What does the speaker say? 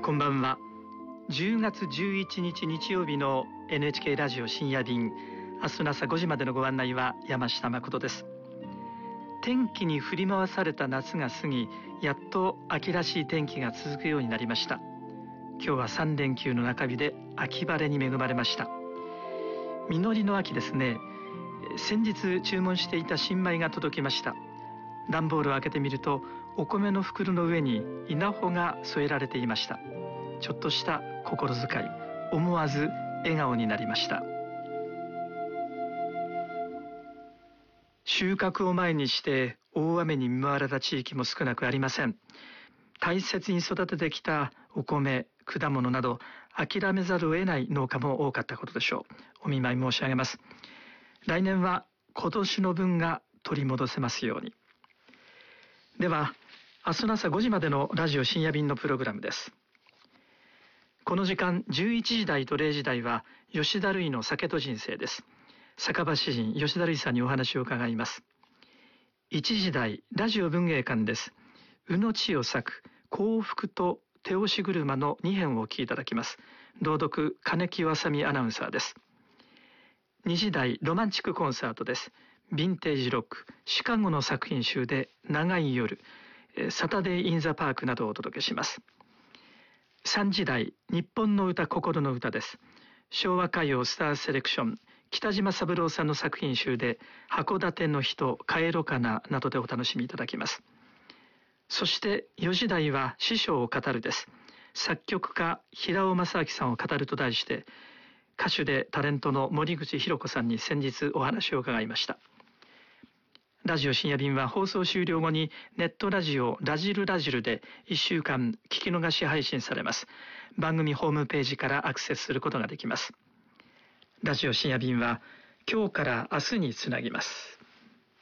こんばんは。10月11日日曜日の NHK ラジオ深夜便、明日の朝5時までのご案内は山下誠です。天気に振り回された夏が過ぎ、やっと秋らしい天気が続くようになりました。今日は3連休の中日で秋晴れに恵まれました。実りの秋ですね。先日注文していた新米が届きました。段ボールを開けてみると、お米の袋の上に稲穂が添えられていました。ちょっとした心遣い、思わず笑顔になりました。収穫を前にして大雨に見舞われた地域も少なくありません。大切に育ててきたお米、果物など諦めざるを得ない農家も多かったことでしょう。お見舞い申し上げます。来年は今年の分が取り戻せますように。では、明日の朝5時までのラジオ深夜便のプログラムです。この時間11時台と0時台は吉田類の酒と人生です。酒場詩人吉田類さんにお話を伺います。1時台ラジオ文芸館です。宇野千代作幸福と手押し車の2編をお聞きいただきます。朗読金木わさみアナウンサーです。2時台ロマンチックコンサートです。ヴィンテージロックシカゴの作品集で長い夜、サタデーインザパークなどをお届けします。3時台日本の歌心の歌です。昭和歌謡スターセレクション北島三郎さんの作品集で函館の人帰ろかななどでお楽しみいただきます。そして4時台は師匠を語るです。作曲家平尾正明さんを語ると題して、歌手でタレントの森口博子さんに先日お話を伺いました。ラジオ深夜便は放送終了後にネットラジオラジルラジルで1週間聞き逃し配信されます。番組ホームページからアクセスすることができます。ラジオ深夜便は今日から明日につなぎます。